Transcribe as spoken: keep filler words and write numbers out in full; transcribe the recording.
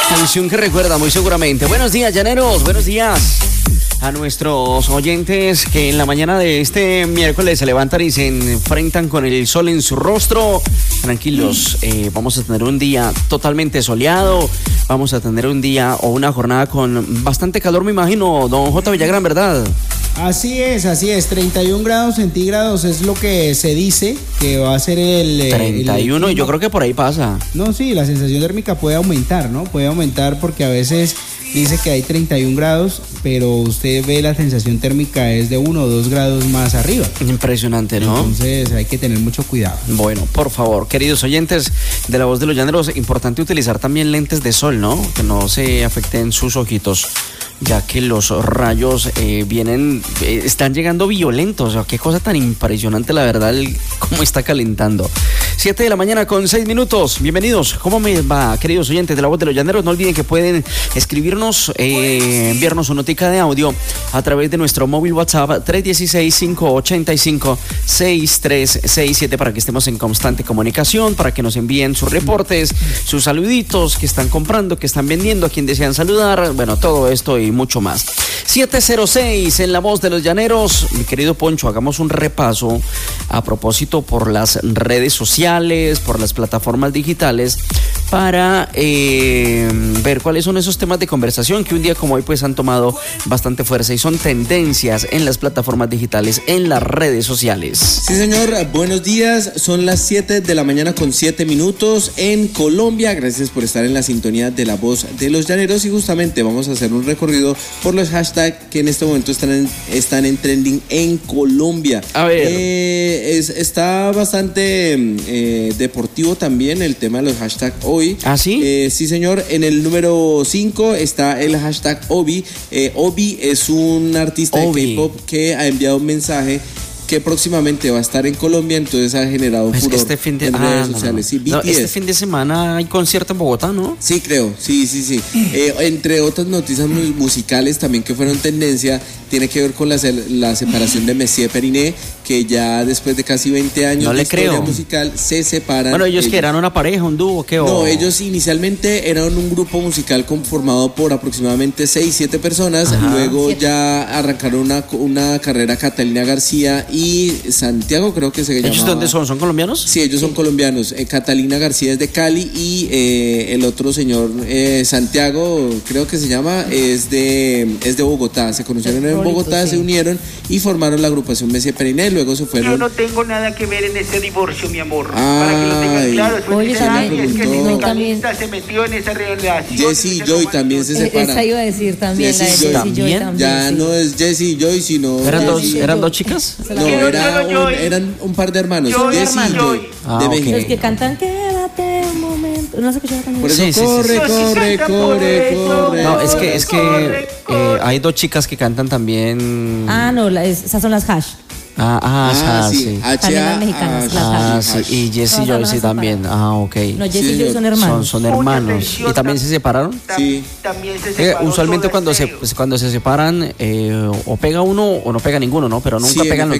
Canción que recuerda muy seguramente. Buenos días, llaneros, buenos días a nuestros oyentes que en la mañana de este miércoles se levantan y se enfrentan con el sol en su rostro. Tranquilos, eh, vamos a tener un día totalmente soleado, vamos a tener un día o una jornada con bastante calor, me imagino, don J. Villagrán, ¿verdad? Así es, así es, treinta y un grados centígrados es lo que se dice que va a ser el... treinta y uno, el, y yo creo que por ahí pasa. No, sí, la sensación térmica puede aumentar, ¿no? Puede aumentar porque a veces dice que hay treinta y un grados, pero usted ve la sensación térmica es de uno o dos grados más arriba. Impresionante, ¿no? Entonces hay que tener mucho cuidado. Bueno, por favor, queridos oyentes de La Voz de los Llaneros, importante utilizar también lentes de sol, ¿no? Que no se afecten sus ojitos, ya que los rayos eh, vienen, eh, están llegando violentos. O sea, qué cosa tan impresionante, la verdad, el, cómo está calentando. siete de la mañana con seis minutos. Bienvenidos. ¿Cómo me va, queridos oyentes de La Voz de los Llaneros? No olviden que pueden escribirnos, eh, enviarnos una notica de audio a través de nuestro móvil WhatsApp tres uno seis, cinco ocho cinco, seis tres seis siete para que estemos en constante comunicación, para que nos envíen sus reportes, sus saluditos, que están comprando, que están vendiendo, a quien desean saludar. Bueno, todo esto y mucho más. siete cero seis en La Voz de los Llaneros. Mi querido Poncho, hagamos un repaso a propósito por las redes sociales, por las plataformas digitales, para eh, ver cuáles son esos temas de conversación que un día como hoy pues han tomado bastante fuerza y son tendencias en las plataformas digitales, en las redes sociales. Sí, señor, buenos días. Son las siete de la mañana con siete minutos en Colombia. Gracias por estar en la sintonía de La Voz de los Llaneros, y justamente vamos a hacer un recorrido por los hashtags que en este momento están en, están en trending en Colombia. A ver. Eh, es, está bastante eh, deportivo también el tema de los hashtags hoy. ¿Ah, sí? Eh, sí, señor. En el número cinco está el hashtag Obi. Eh, Obi es un artista Obi. de K-pop que ha enviado un mensaje que próximamente va a estar en Colombia, entonces ha generado pues furor este fin de, en ah, redes no, sociales. Sí, no, este fin de semana hay concierto en Bogotá, ¿no? Sí, creo, sí, sí, sí. Eh, entre otras noticias musicales también que fueron tendencia, tiene que ver con la, la separación de Messier Periné, que ya después de casi veinte años no de le historia creo. musical se separan. Bueno, ellos, ellos que eran una pareja, un dúo, ¿qué? No, o... ellos inicialmente eran un grupo musical conformado por aproximadamente seis, siete personas. Ajá. Luego siete. ya arrancaron una, una carrera Catalina García y Santiago, creo que se llamaba. ¿Ellos dónde son? ¿Son colombianos? Sí, ellos son colombianos. Eh, Catalina García es de Cali y eh, el otro señor, eh, Santiago, creo que se llama, es de, es de Bogotá. Se conocieron en Bogotá, sí. Se unieron y formaron la agrupación Messier Periné. Luego se fueron. Yo no tengo nada que ver en ese divorcio, mi amor. Ay. Para que lo tengan claro. Después Oye, dicen, ay, es que el preguntó. sindicalista se metió en esa relación. Jessy Joy también se separa. Esa iba a decir también, Jessy la de Joy. Jessy Joy ¿También? también. Ya sí. no es Jessy Joy, sino. ¿Eran, dos, Jessy ¿eran Joy. dos chicas? No, Quiero era solo un, Joy. eran un par de hermanos. Joy, Jessy hermano. Joy, Ah, de ok. México. Los que cantan Quédate un momento. No sé qué yo también. Por eso Sí, sí, corre, sí, sí. corre, corre, corre. No, es que, es que Corre, corre. eh, hay dos chicas que cantan también. Ah, no, la- es- esas son las hash. Ah, ah, Ah, ah, sí. sí. También las mexicanas, las Ah, hash. sí. Y Jessy Todas Joy las sí separadas. también. Ah, ok. No, Jessy Sí, y Joy son señor. Son, hermanos. son Mucha hermanos. atención, ¿Y también se separaron? Tam- Sí. También se Eh, separó usualmente todo cuando se, feo. cuando se separan, eh, o pega uno o no pega ninguno, ¿no? Pero nunca Sí, en pegan los